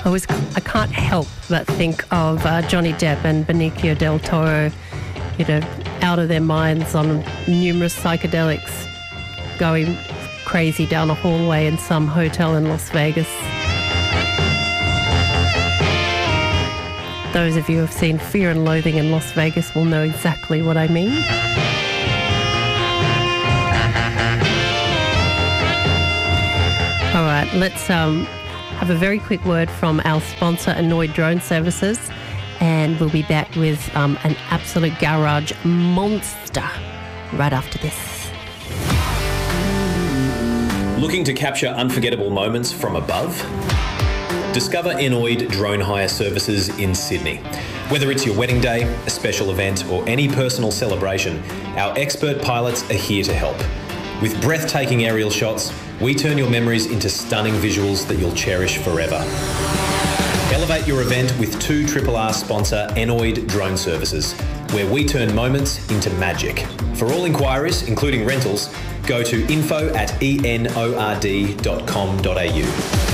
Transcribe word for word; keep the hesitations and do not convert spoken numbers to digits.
I was I can't help but think of uh, Johnny Depp and Benicio del Toro, you know, out of their minds on numerous psychedelics, going crazy down a hallway in some hotel in Las Vegas. Those of you who have seen Fear and Loathing in Las Vegas will know exactly what I mean. All right, let's um, have a very quick word from our sponsor, Annoyed Drone Services, and we'll be back with um, an absolute garage monster right after this. Looking to capture unforgettable moments from above? Discover Annoyed Drone Hire Services in Sydney. Whether it's your wedding day, a special event, or any personal celebration, our expert pilots are here to help. With breathtaking aerial shots, we turn your memories into stunning visuals that you'll cherish forever. Elevate your event with two R R R sponsor Annoyed Drone Services, where we turn moments into magic. For all inquiries, including rentals, go to info at enord dot com dot a u.